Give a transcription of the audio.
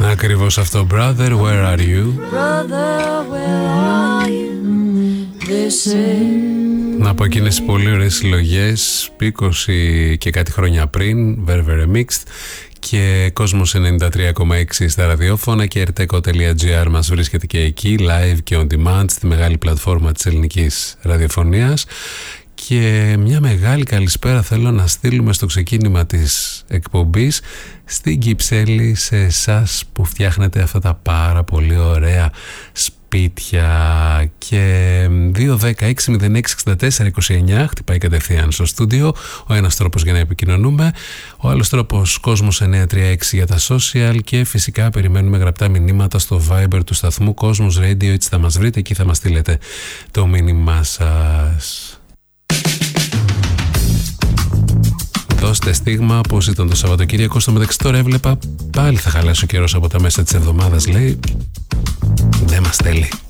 Ακριβώς αυτό. Brother, where are you? Brother, where are you? This is... Να πω εκείνες τις πολύ ωραίες συλλογές 20 και κάτι χρόνια πριν, Very Very Mixed, και Κόσμος 93,6 στα ραδιόφωνα και erteco.gr μας βρίσκεται και εκεί, live και on demand, στη μεγάλη πλατφόρμα της ελληνικής ραδιοφωνίας. Και μια μεγάλη καλησπέρα θέλω να στείλουμε στο ξεκίνημα της εκπομπής στην Κυψέλη, σε εσάς που φτιάχνετε αυτά τα πάρα πολύ ωραία σπίτια. Και 2-10-6-06-64-29 χτυπάει κατευθείαν στο στούντιο ο ένας τρόπος για να επικοινωνούμε, ο άλλος τρόπος Κόσμος 936 για τα social, και φυσικά περιμένουμε γραπτά μηνύματα στο Viber του σταθμού Κόσμος Radio, έτσι θα μας βρείτε, εκεί θα μας στείλετε το μήνυμά σας. Δώστε στίγμα πως ήταν το Σαββατοκύριακο. Στο μεταξύ τώρα έβλεπα πάλι θα χαλάσει ο καιρός από τα μέσα της εβδομάδας, λέει. Δεν μας θέλει.